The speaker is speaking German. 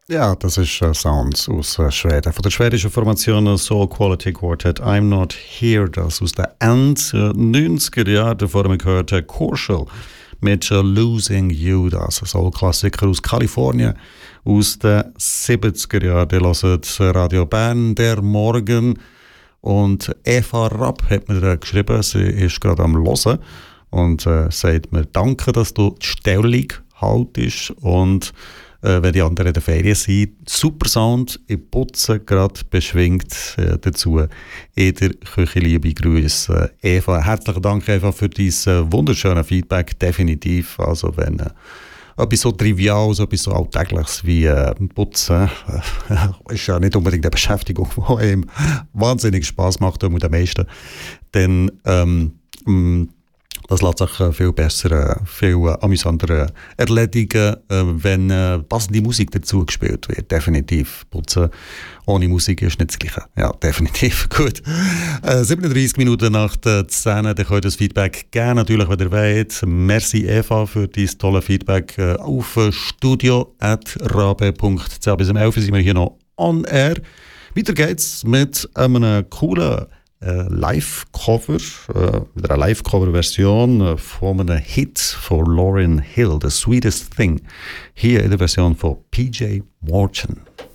Ja, das ist Sounds aus Schweden. Von der schwedischen Formation Soul Quality Quartet I'm Not Here, das aus den End 90er Jahren. Davor haben wir gehört Korschel mit Losing You, das ist ein Soul-Klassiker aus Kalifornien aus den 70er Jahren. Die hören Radio Bern, der Morgen. Und Eva Rapp hat mir geschrieben, sie ist gerade am Hören und sagt mir, danke, dass du die Stellung haltest und wenn die anderen in der Ferien sind. Super Sound, ich putze gerade beschwingt dazu. In der Küche liebe Grüße. Eva, herzlichen Dank Eva für dein wunderschöne Feedback, definitiv. Also wenn etwas so Triviales, etwas so Alltägliches wie Putzen ist ja nicht unbedingt eine Beschäftigung, die einem wahnsinnig Spass macht, und am meisten, dann das lässt sich viel besser, viel amüsanter erledigen, wenn passende Musik dazu gespielt wird. Definitiv. Putzen ohne Musik ist nicht das Gleiche. Ja, definitiv. Gut. 37 Minuten nach der 10. Dann könnt ihr das Feedback gerne natürlich, wenn ihr wollt. Merci Eva für dein tolle Feedback auf studio@rabe.ch. Bis um 11 sind wir hier noch on air. Weiter geht's mit einem coolen Live-Cover, mit einer Live-Cover-Version von einem Hit von Lauryn Hill, The Sweetest Thing, hier in der Version von PJ Morton.